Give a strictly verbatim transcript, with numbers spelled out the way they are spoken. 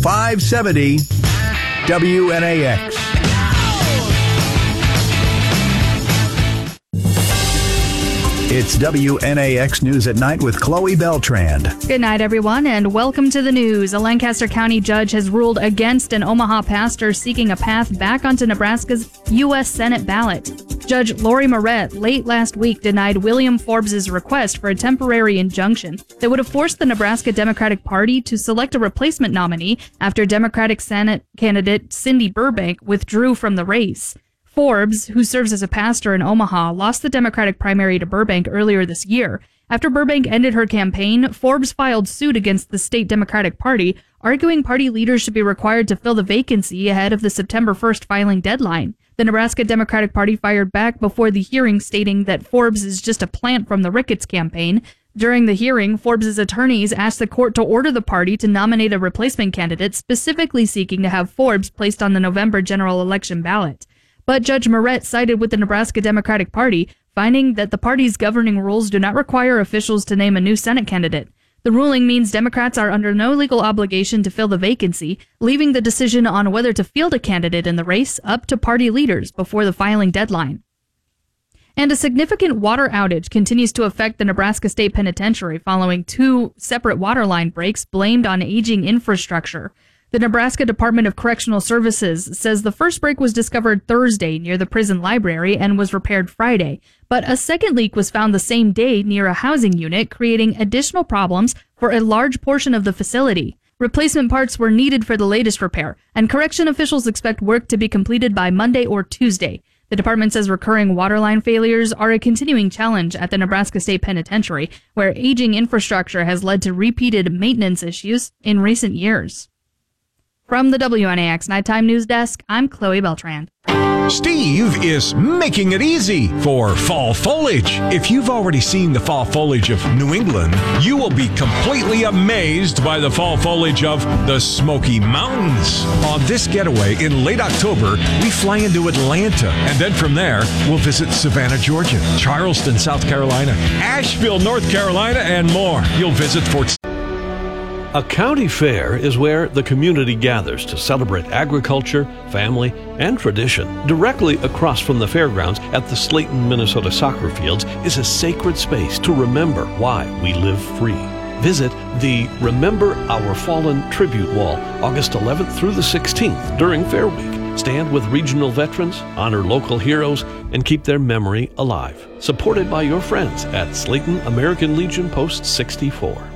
five seventy W N A X. It's W N A X News at Night with Chloe Beltrand. Good night, everyone, and welcome to the news. A Lancaster County judge has ruled against an Omaha pastor seeking a path back onto Nebraska's U S Senate ballot. Judge Lori Moret late last week denied William Forbes' request for a temporary injunction that would have forced the Nebraska Democratic Party to select a replacement nominee after Democratic Senate candidate Cindy Burbank withdrew from the race. Forbes, who serves as a pastor in Omaha, lost the Democratic primary to Burbank earlier this year. After Burbank ended her campaign, Forbes filed suit against the state Democratic Party, arguing party leaders should be required to fill the vacancy ahead of the September first filing deadline. The Nebraska Democratic Party fired back before the hearing, stating that Forbes is just a plant from the Ricketts campaign. During the hearing, Forbes' attorneys asked the court to order the party to nominate a replacement candidate, specifically seeking to have Forbes placed on the November general election ballot. But Judge Moret sided with the Nebraska Democratic Party, finding that the party's governing rules do not require officials to name a new Senate candidate. The ruling means Democrats are under no legal obligation to fill the vacancy, leaving the decision on whether to field a candidate in the race up to party leaders before the filing deadline. And a significant water outage continues to affect the Nebraska State Penitentiary following two separate water line breaks blamed on aging infrastructure. The Nebraska Department of Correctional Services says the first break was discovered Thursday near the prison library and was repaired Friday, but a second leak was found the same day near a housing unit, creating additional problems for a large portion of the facility. Replacement parts were needed for the latest repair, and correction officials expect work to be completed by Monday or Tuesday. The department says recurring waterline failures are a continuing challenge at the Nebraska State Penitentiary, where aging infrastructure has led to repeated maintenance issues in recent years. From the W N A X Nighttime News Desk, I'm Chloe Beltrand. Steve is making it easy for fall foliage. If you've already seen the fall foliage of New England, you will be completely amazed by the fall foliage of the Smoky Mountains. On this getaway in late October, we fly into Atlanta, and then from there, we'll visit Savannah, Georgia, Charleston, South Carolina, Asheville, North Carolina, and more. You'll visit Fort A county fair is where the community gathers to celebrate agriculture, family, and tradition. Directly across from the fairgrounds at the Slayton, Minnesota soccer fields is a sacred space to remember why we live free. Visit the Remember Our Fallen Tribute Wall August eleventh through the sixteenth during Fair Week. Stand with regional veterans, honor local heroes, and keep their memory alive. Supported by your friends at Slayton American Legion Post sixty-four.